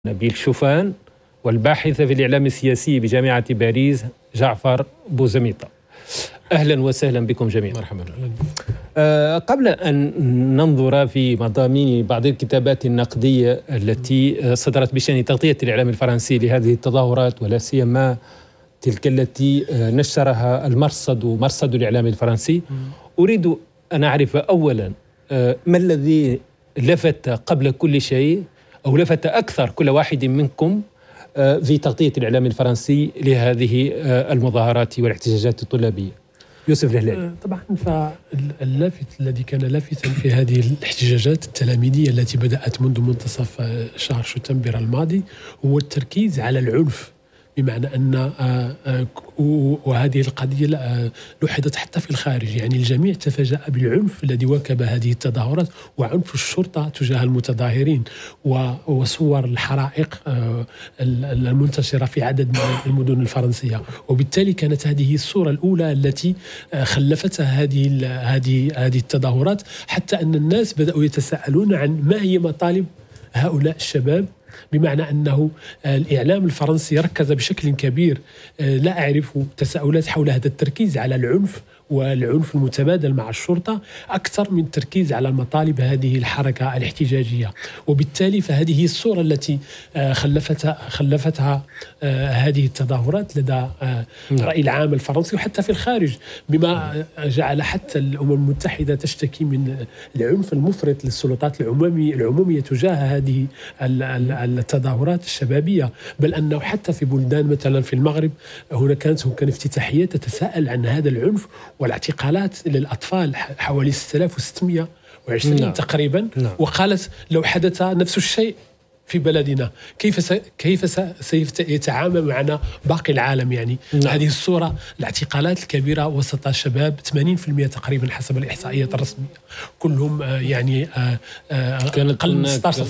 نبيل شوفان والباحث في الإعلام السياسي بجامعة باريس جعفر بوزميطة. أهلا وسهلا بكم جميعا. مرحبا. قبل أن ننظر في مضامين بعض الكتابات النقدية التي صدرت بشأن تغطية الإعلام الفرنسي لهذه التظاهرات، ولا سيما تلك التي نشرها مرصد الإعلام الفرنسي، أريد أن أعرف أولا ما الذي لفت قبل كل شيء أو لفت أكثر كل واحد منكم في تغطية الإعلام الفرنسي لهذه المظاهرات والاحتجاجات الطلابية؟ يوسف الهلالي. طبعا فاللافت الذي كان لافتا في هذه الاحتجاجات التلاميذية التي بدأت منذ منتصف شهر شتنبر الماضي هو التركيز على العنف، بمعنى أن وهذه القضية لوحظت حتى في الخارج، يعني الجميع تفاجأ بالعنف الذي واكب هذه التظاهرات وعنف الشرطة تجاه المتظاهرين وصور الحرائق المنتشرة في عدد من المدن الفرنسية. وبالتالي كانت هذه الصورة الأولى التي خلفتها هذه التظاهرات، حتى أن الناس بدأوا يتساءلون عن ما هي مطالب هؤلاء الشباب، بمعنى أنه الإعلام الفرنسي ركز بشكل كبير، لا أعرف، تساؤلات حول هذا التركيز على العنف والعنف المتبادل مع الشرطة أكثر من التركيز على مطالب هذه الحركة الاحتجاجية. وبالتالي فهذه الصورة التي خلفتها هذه التظاهرات لدى الرأي العام الفرنسي وحتى في الخارج، بما جعل حتى الأمم المتحدة تشتكي من العنف المفرط للسلطات العمومية تجاه هذه التظاهرات الشبابية. بل أنه حتى في بلدان مثلا في المغرب كانت افتتاحيات تتساءل عن هذا العنف والاعتقالات للأطفال، حوالي 6620 تقريبا. وقالت لو حدث نفس الشيء في بلدنا كيف سيتعامل معنا باقي العالم؟ يعني هذه الصورة، الاعتقالات الكبيرة وسط الشباب 80% تقريبا حسب الإحصائيات الرسمية، كلهم يعني أقل من 16